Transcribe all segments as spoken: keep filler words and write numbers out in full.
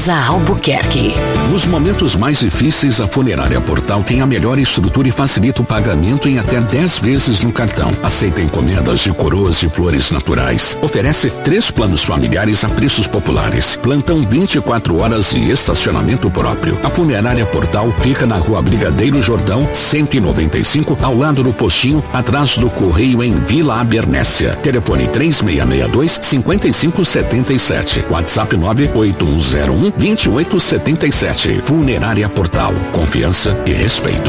Plaza Albuquerque. Nos momentos mais difíceis, a Funerária Portal tem a melhor estrutura e facilita o pagamento em até dez vezes no cartão. Aceita encomendas de coroas de flores naturais. Oferece três planos familiares a preços populares. Plantão vinte e quatro horas e estacionamento próprio. A Funerária Portal fica na Rua Brigadeiro Jordão, cento e noventa e cinco, ao lado do postinho, atrás do Correio, em Vila Abernésia. Telefone três seis seis dois, cinco cinco sete sete. WhatsApp nove oito um zero um, dois oito sete sete. Funerária Portal. Confiança e respeito.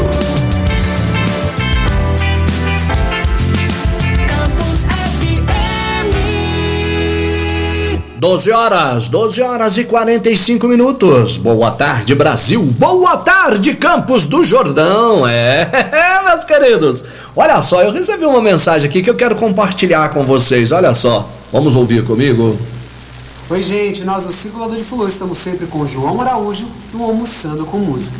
doze horas, doze horas e quarenta e cinco minutos. Boa tarde, Brasil. Boa tarde, Campos do Jordão. É, meus queridos. Olha só, eu recebi uma mensagem aqui que eu quero compartilhar com vocês. Olha só, vamos ouvir comigo? Oi, gente, nós do Circulador de Flores estamos sempre com o João Araújo no Almoçando com Música.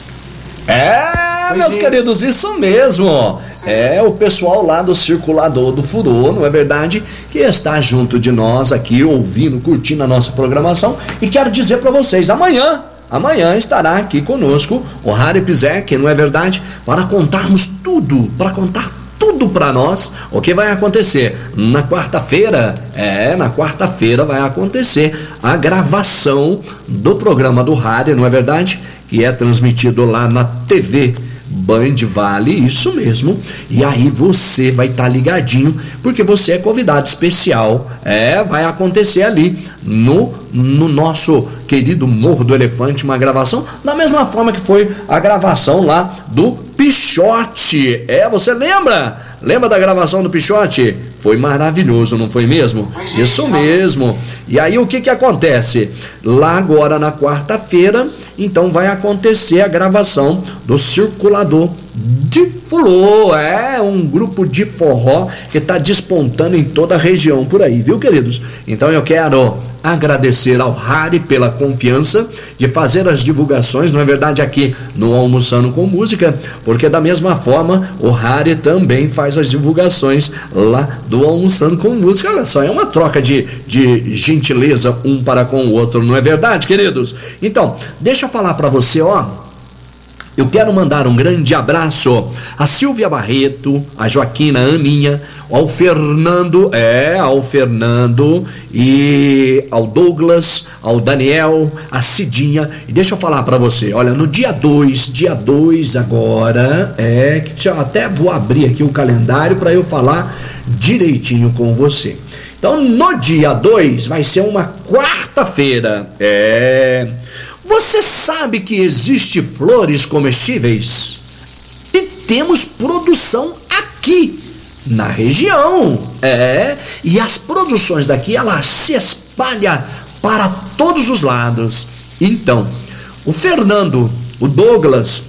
É, Oi, meus gente. queridos, isso mesmo. É o pessoal lá do Circulador do Furor, não é verdade? Que está junto de nós aqui, ouvindo, curtindo a nossa programação. E quero dizer para vocês, amanhã, amanhã estará aqui conosco o Harry Pizek, não é verdade? Para contarmos tudo, para contar tudo para nós o que vai acontecer na quarta-feira. É, na quarta-feira vai acontecer a gravação do programa do Harry, não é verdade? Que é transmitido lá na T V Band Vale, isso mesmo. E aí você vai estar tá ligadinho, porque você é convidado especial. É, vai acontecer ali no, no nosso querido Morro do Elefante, uma gravação da mesma forma que foi a gravação lá do Pichote. É, você lembra? Lembra da gravação do Pichote? Foi maravilhoso, não foi mesmo? Isso mesmo. E aí o que que acontece? Lá agora na quarta-feira, então vai acontecer a gravação do Circulador de Fulô. É um grupo de forró que está despontando em toda a região por aí, viu, queridos? Então eu quero agradecer ao Harry pela confiança de fazer as divulgações, não é verdade, aqui no Almoçando com Música, porque da mesma forma o Harry também faz as divulgações lá do Almoçando com Música. Olha só, é uma troca de, de gentileza um para com o outro, não é verdade, queridos? Então, deixa eu falar para você, ó. Eu quero mandar um grande abraço a Silvia Barreto, a Joaquina Aninha, ao Fernando, é, ao Fernando e ao Douglas, ao Daniel, a Cidinha. E deixa eu falar pra você, olha, no dia dois, dia dois agora, é, que eu até vou abrir aqui o calendário para eu falar direitinho com você. Então, no dia dois vai ser uma quarta-feira, é... Você sabe que existe flores comestíveis? E temos produção aqui na região. É, e as produções daqui, elas se espalham para todos os lados. Então, o Fernando, o Douglas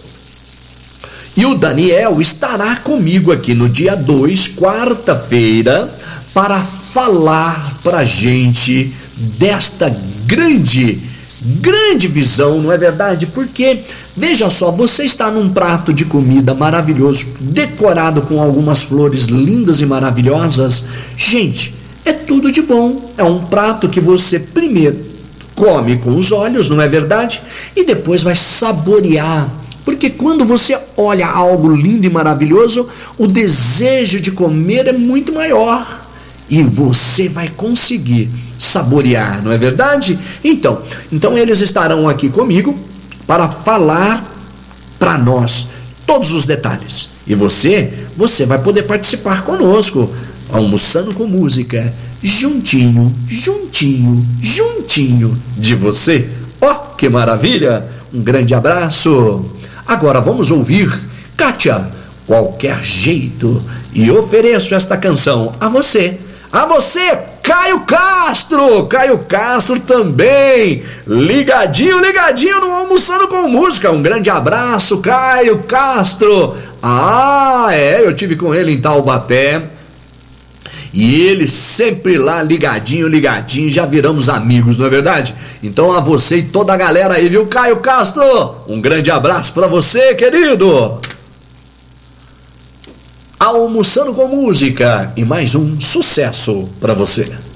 e o Daniel estará comigo aqui no dia dois, quarta-feira, para falar pra gente desta grande Grande visão, não é verdade? Porque, veja só, você está num prato de comida maravilhoso, decorado com algumas flores lindas e maravilhosas. Gente, é tudo de bom. É um prato que você primeiro come com os olhos, não é verdade? E depois vai saborear. Porque quando você olha algo lindo e maravilhoso, o desejo de comer é muito maior. E você vai conseguir saborear, não é verdade? Então, então eles estarão aqui comigo para falar para nós todos os detalhes. E você, você vai poder participar conosco, almoçando com música, juntinho, juntinho, juntinho de você. Ó, oh, que maravilha! Um grande abraço. Agora vamos ouvir Kátia, Qualquer Jeito, e ofereço esta canção a você. A você, Caio Castro, Caio Castro também, ligadinho, ligadinho no Almoçando com Música. Um grande abraço, Caio Castro. Ah, é, eu tive com ele em Taubaté e ele sempre lá ligadinho, ligadinho, já viramos amigos, não é verdade? Então a você e toda a galera aí, viu, Caio Castro? Um grande abraço pra você, querido. Almoçando com Música e mais um sucesso para você.